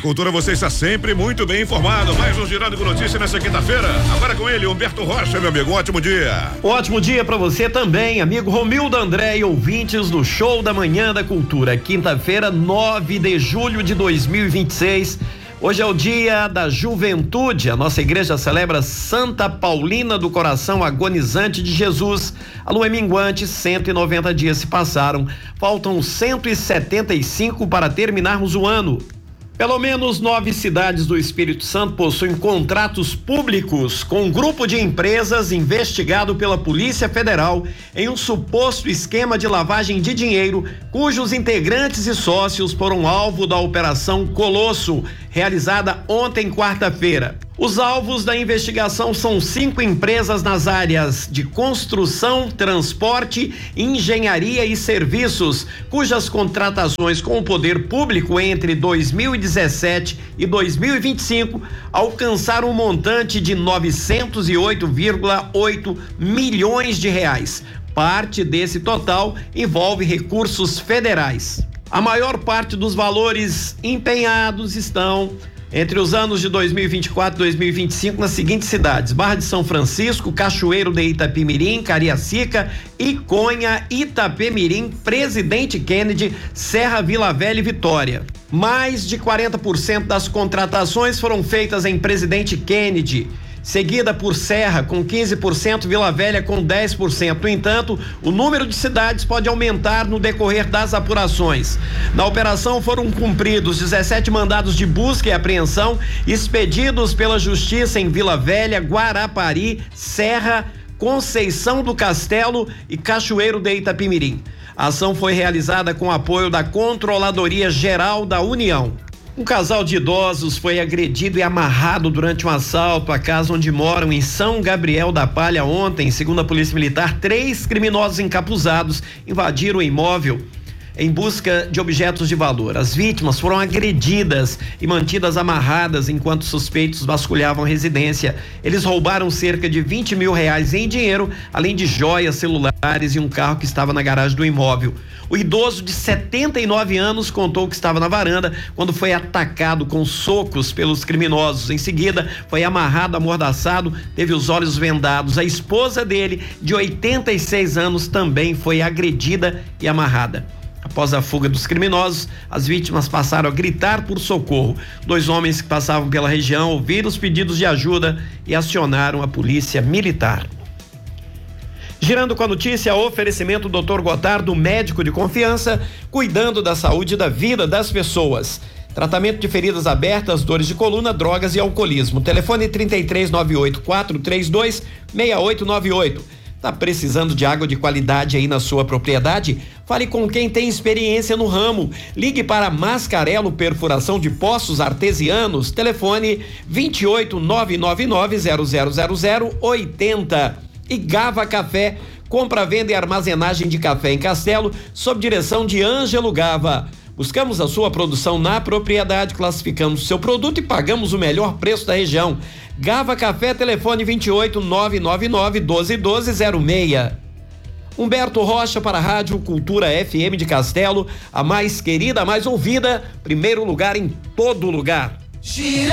Cultura, você está sempre muito bem informado. Mais um Girando com Notícias nessa quinta-feira. Agora com ele, Humberto Rocha, meu amigo. Um ótimo dia. Um ótimo dia para você também, amigo Romildo André e ouvintes do Show da Manhã da Cultura. Quinta-feira, 9 de julho de 2026. Hoje é o dia da juventude. A nossa igreja celebra Santa Paulina do Coração Agonizante de Jesus. A lua é minguante, 190 dias se passaram. Faltam 175 para terminarmos o ano. Pelo menos 9 cidades do Espírito Santo possuem contratos públicos com um grupo de empresas investigado pela Polícia Federal em um suposto esquema de lavagem de dinheiro, cujos integrantes e sócios foram alvo da Operação Colosso, realizada ontem, quarta-feira. Os alvos da investigação são 5 empresas nas áreas de construção, transporte, engenharia e serviços, cujas contratações com o poder público entre 2017 e 2025 alcançaram um montante de 908,8 milhões de reais. Parte desse total envolve recursos federais. A maior parte dos valores empenhados estão entre os anos de 2024 e 2025 nas seguintes cidades: Barra de São Francisco, Cachoeiro de Itapemirim, Cariacica, Iconha, Itapemirim, Presidente Kennedy, Serra, Vila Velha e Vitória. Mais de 40% das contratações foram feitas em Presidente Kennedy, seguida por Serra com 15%, Vila Velha com 10%. No entanto, o número de cidades pode aumentar no decorrer das apurações. Na operação foram cumpridos 17 mandados de busca e apreensão expedidos pela Justiça em Vila Velha, Guarapari, Serra, Conceição do Castelo e Cachoeiro de Itapemirim. A ação foi realizada com apoio da Controladoria Geral da União. Um casal de idosos foi agredido e amarrado durante um assalto à casa onde moram em São Gabriel da Palha ontem. Segundo a Polícia Militar, 3 criminosos encapuzados invadiram o imóvel em busca de objetos de valor. As vítimas foram agredidas e mantidas amarradas enquanto suspeitos vasculhavam a residência. Eles roubaram cerca de 20 mil reais em dinheiro, além de joias, celulares e um carro que estava na garagem do imóvel. O idoso de 79 anos contou que estava na varanda quando foi atacado com socos pelos criminosos. Em seguida, foi amarrado, amordaçado, teve os olhos vendados. A esposa dele, de 86 anos, também foi agredida e amarrada. Após a fuga dos criminosos, as vítimas passaram a gritar por socorro. 2 homens que passavam pela região ouviram os pedidos de ajuda e acionaram a polícia militar. Girando com a notícia, oferecimento Dr. Gotardo, médico de confiança, cuidando da saúde e da vida das pessoas. Tratamento de feridas abertas, dores de coluna, drogas e alcoolismo. Telefone 3398-432-6898. Tá precisando de água de qualidade aí na sua propriedade? Fale com quem tem experiência no ramo. Ligue para Mascarello Perfuração de Poços Artesianos. Telefone 28-999-000080. E Gava Café, compra, venda e armazenagem de café em Castelo, sob direção de Ângelo Gava. Buscamos a sua produção na propriedade, classificamos o seu produto e pagamos o melhor preço da região. Gava Café, telefone 28-999-121206. Humberto Rocha para a Rádio Cultura FM de Castelo, a mais querida, a mais ouvida, primeiro lugar em todo lugar.